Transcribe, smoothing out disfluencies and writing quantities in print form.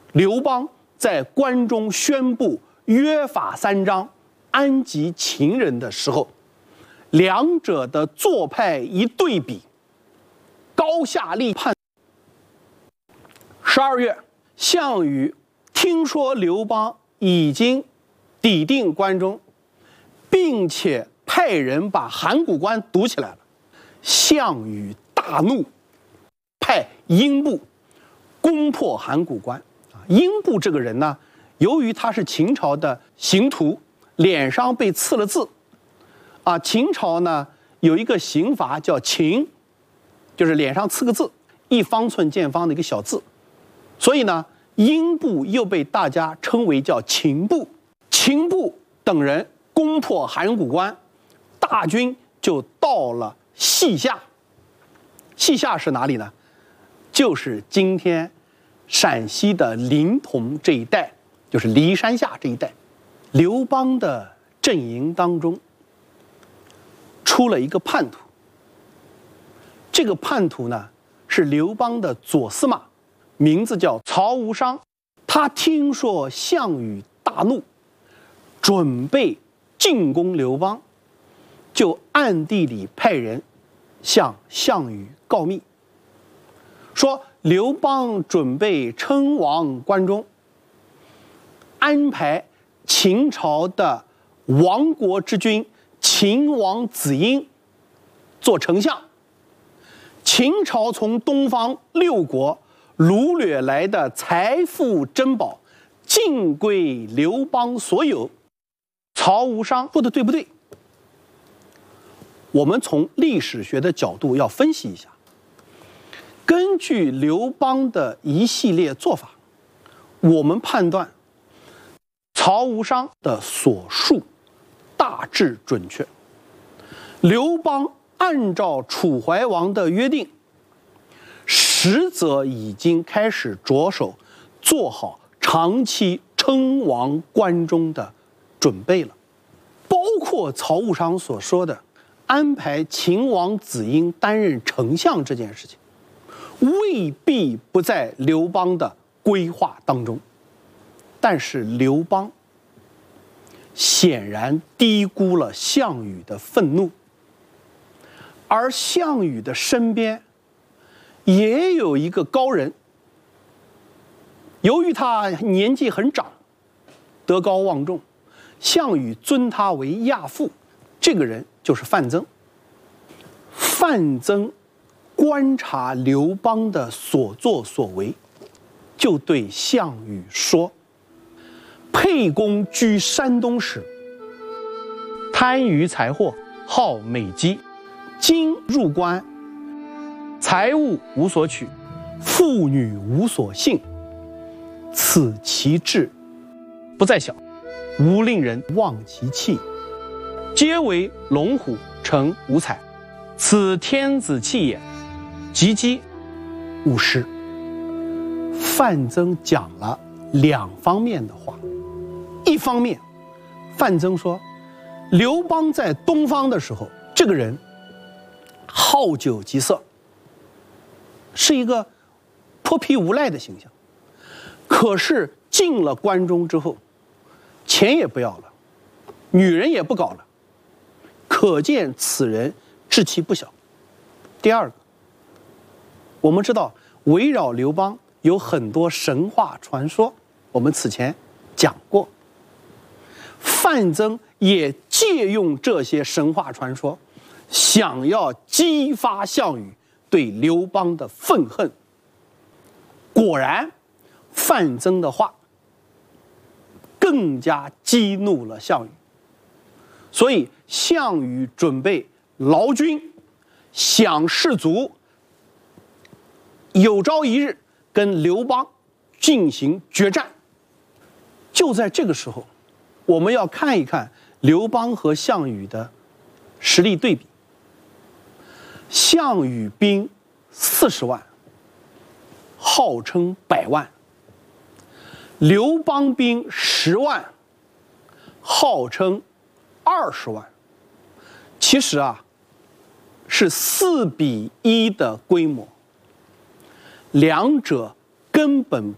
刘邦在关中宣布约法三章、安吉秦人的时候，两者的做派一对比，高下立判。12月，项羽听说刘邦已经抵定关中，并且派人把函谷关堵起来了，项羽大怒，派英布攻破函谷关。英布这个人呢，由于他是秦朝的刑徒，脸上被刺了字。秦朝呢有一个刑罚叫秦，就是脸上刺个字，1方寸见方的一个小字。所以呢，英布又被大家称为叫秦布。秦布等人攻破函谷关，大军就到了隙下。隙下是哪里呢？就是今天陕西的临潼这一带，就是骊山下这一带。刘邦的阵营当中出了一个叛徒，这个叛徒呢是刘邦的左司马，名字叫曹无伤。他听说项羽大怒，准备进攻刘邦，就暗地里派人向项羽告密，说刘邦准备称王关中，安排秦朝的亡国之君秦王子婴做丞相。秦朝从东方6国掳掠来的财富珍宝尽归刘邦所有。曹无伤说的对不对？我们从历史学的角度要分析一下。根据刘邦的一系列做法，我们判断曹无伤的所述大致准确。刘邦按照楚怀王的约定，实则已经开始着手做好长期称王关中的准备了，包括曹无伤所说的安排秦王子婴担任丞相这件事情，未必不在刘邦的规划当中。但是刘邦显然低估了项羽的愤怒，而项羽的身边也有一个高人，由于他年纪很长，德高望重，项羽尊他为亚父，这个人就是范增。范增观察刘邦的所作所为，就对项羽说：沛公居山东时，贪于财货，好美姬，今入关，财物无所取，妇女无所幸，此其志不在小，吾令人忘其气，皆为龙虎成五彩，此天子气也，及笄勿失。范增讲了2方面的话。一方面，范增说，刘邦在东方的时候，这个人好酒极色，是一个泼皮无赖的形象。可是进了关中之后，钱也不要了，女人也不搞了，可见此人志气不小。第二个，我们知道围绕刘邦有很多神话传说，我们此前讲过。范增也借用这些神话传说，想要激发项羽对刘邦的愤恨。果然，范增的话更加激怒了项羽，所以项羽准备劳军，想士卒，有朝一日跟刘邦进行决战。就在这个时候，我们要看一看刘邦和项羽的实力对比。项羽兵40万，号称100万；刘邦兵10万，号称20万。其实是4:1的规模，两者根本